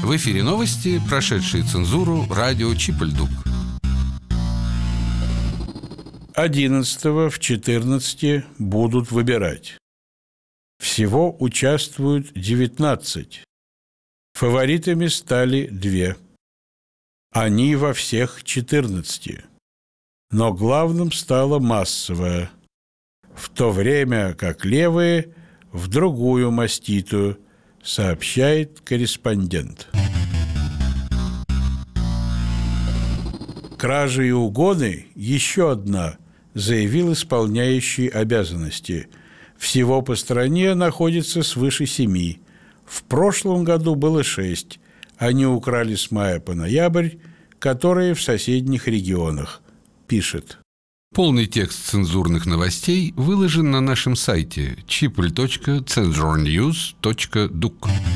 В эфире новости, прошедшие цензуру, радио Чип-Ль-Дук. 11 в 14 будут выбирать. Всего участвуют 19. Фаворитами стали 2. Они во всех 14. Но главным стало массовое, в то время как левые в другую маститую, сообщает корреспондент. Кражи и угоны – еще одна, заявил исполняющий обязанности. Всего по стране находится свыше 7. В прошлом году было 6. Они украли с мая по ноябрь, которые в соседних регионах, пишет. Полный текст цензурных новостей выложен на нашем сайте chipl.censurnews.duc.